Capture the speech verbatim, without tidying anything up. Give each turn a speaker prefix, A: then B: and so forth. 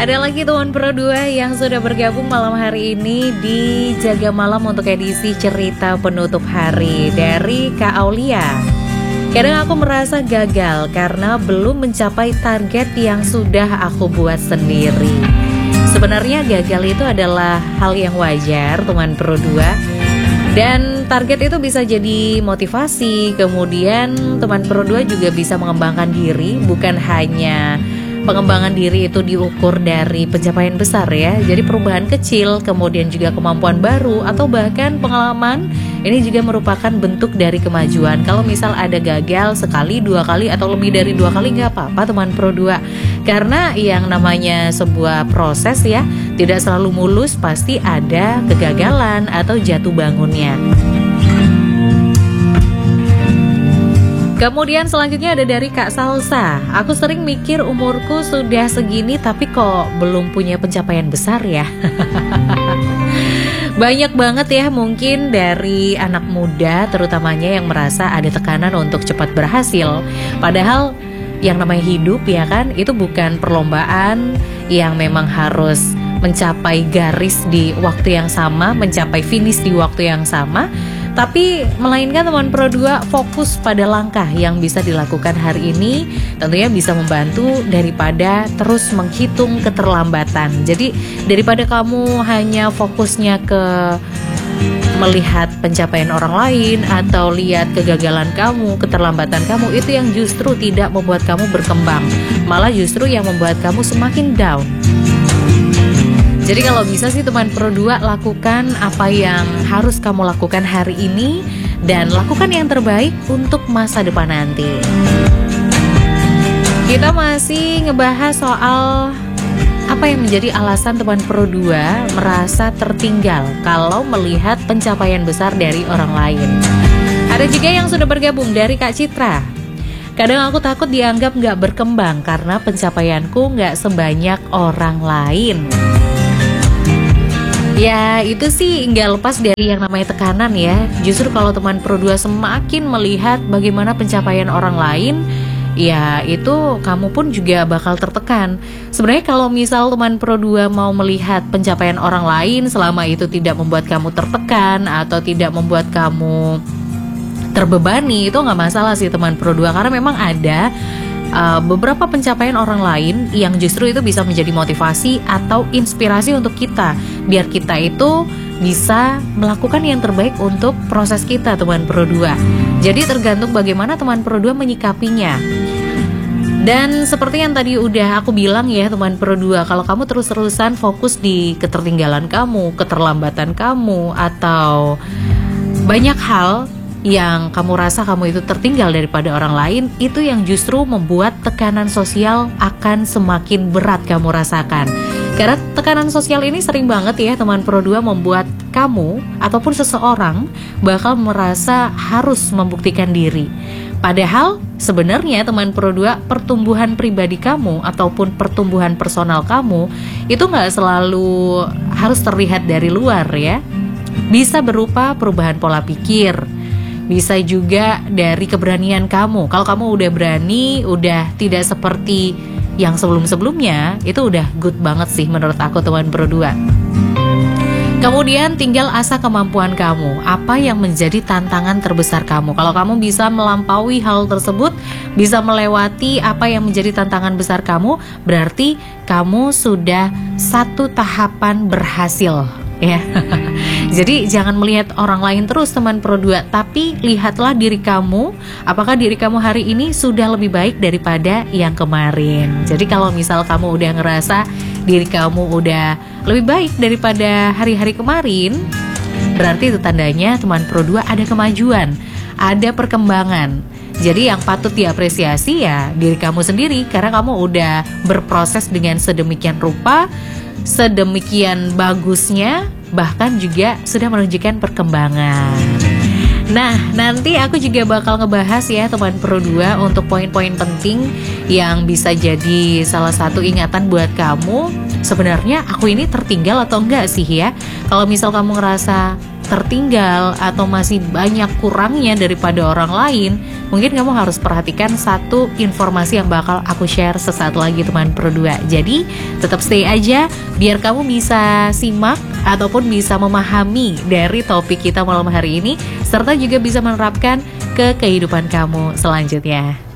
A: Ada lagi teman Pro dua yang sudah bergabung malam hari ini di Jaga Malam untuk edisi cerita penutup hari dari Kak Aulia. Kadang aku merasa gagal karena belum mencapai target yang sudah aku buat sendiri. Sebenarnya gagal itu adalah hal yang wajar teman Pro dua. Dan target itu bisa jadi motivasi. Kemudian teman Pro dua juga bisa mengembangkan diri, bukan hanya pengembangan diri itu diukur dari pencapaian besar ya. Jadi perubahan kecil, kemudian juga kemampuan baru, atau bahkan pengalaman, ini juga merupakan bentuk dari kemajuan. Kalau misal ada gagal sekali, dua kali, atau lebih dari dua kali, nggak apa-apa teman Pro dua. Karena yang namanya sebuah proses ya, tidak selalu mulus, pasti ada kegagalan atau jatuh bangunnya. Kemudian selanjutnya ada dari Kak Salsa. Aku sering mikir umurku sudah segini tapi kok belum punya pencapaian besar ya. Banyak banget ya mungkin dari anak muda terutamanya yang merasa ada tekanan untuk cepat berhasil. Padahal yang namanya hidup ya kan, itu bukan perlombaan yang memang harus mencapai garis di waktu yang sama, mencapai finish di waktu yang sama, tapi melainkan teman Pro dua fokus pada langkah yang bisa dilakukan hari ini, tentunya bisa membantu daripada terus menghitung keterlambatan. Jadi daripada kamu hanya fokusnya ke melihat pencapaian orang lain atau lihat kegagalan kamu, keterlambatan kamu, itu yang justru tidak membuat kamu berkembang, malah justru yang membuat kamu semakin down. Jadi kalau bisa sih teman Pro dua, lakukan apa yang harus kamu lakukan hari ini dan lakukan yang terbaik untuk masa depan nanti. Kita masih ngebahas soal apa yang menjadi alasan teman Pro dua merasa tertinggal kalau melihat pencapaian besar dari orang lain. Ada juga yang sudah bergabung dari Kak Citra. Kadang aku takut dianggap gak berkembang karena pencapaianku gak sebanyak orang lain. Ya itu sih nggak lepas dari yang namanya tekanan ya. Justru kalau teman Pro dua semakin melihat bagaimana pencapaian orang lain, ya itu kamu pun juga bakal tertekan. Sebenarnya kalau misal teman Pro dua mau melihat pencapaian orang lain selama itu tidak membuat kamu tertekan atau tidak membuat kamu terbebani, itu nggak masalah sih teman Pro dua. Karena memang ada Uh, beberapa pencapaian orang lain yang justru itu bisa menjadi motivasi atau inspirasi untuk kita, biar kita itu bisa melakukan yang terbaik untuk proses kita teman Pro dua. Jadi tergantung bagaimana teman Pro dua menyikapinya. Dan seperti yang tadi udah aku bilang ya teman Pro dua, kalau kamu terus-terusan fokus di ketertinggalan kamu, keterlambatan kamu, atau banyak hal yang kamu rasa kamu itu tertinggal daripada orang lain, itu yang justru membuat tekanan sosial akan semakin berat kamu rasakan. Karena tekanan sosial ini sering banget ya teman Pro dua membuat kamu ataupun seseorang bakal merasa harus membuktikan diri. Padahal sebenarnya teman Pro dua, pertumbuhan pribadi kamu ataupun pertumbuhan personal kamu itu gak selalu harus terlihat dari luar ya. Bisa berupa perubahan pola pikir, bisa juga dari keberanian kamu. Kalau kamu udah berani, udah tidak seperti yang sebelum-sebelumnya, itu udah good banget sih menurut aku teman Pro dua. Kemudian tinggal asah kemampuan kamu. Apa yang menjadi tantangan terbesar kamu? Kalau kamu bisa melampaui hal tersebut, bisa melewati apa yang menjadi tantangan besar kamu, berarti kamu sudah satu tahapan berhasil ya. Jadi jangan melihat orang lain terus teman Pro dua, tapi lihatlah diri kamu. Apakah diri kamu hari ini sudah lebih baik daripada yang kemarin? Jadi kalau misal kamu udah ngerasa diri kamu udah lebih baik daripada hari-hari kemarin, berarti itu tandanya teman Pro dua ada kemajuan, ada perkembangan. Jadi yang patut diapresiasi ya diri kamu sendiri, karena kamu udah berproses dengan sedemikian rupa, sedemikian bagusnya, bahkan juga sudah menunjukkan perkembangan. Nah, nanti aku juga bakal ngebahas ya teman Pro dua untuk poin-poin penting yang bisa jadi salah satu ingatan buat kamu. Sebenarnya aku ini tertinggal atau enggak sih ya? Kalau misal kamu ngerasa tertinggal atau masih banyak kurangnya daripada orang lain, mungkin kamu harus perhatikan satu informasi yang bakal aku share sesaat lagi teman Pro dua. Jadi tetap stay aja biar kamu bisa simak ataupun bisa memahami dari topik kita malam hari ini, serta juga bisa menerapkan ke kehidupan kamu selanjutnya.